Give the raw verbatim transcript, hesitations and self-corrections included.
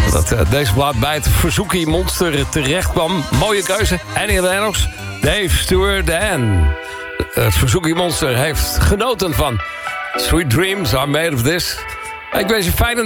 Dat uh, deze plaat bij het Verzoekie Monster terecht kwam. Mooie keuze. Annie Lennox, Dave Stewart en... Het Verzoekie Monster heeft genoten van... Sweet Dreams Are Made of This. Ik wens je een fijne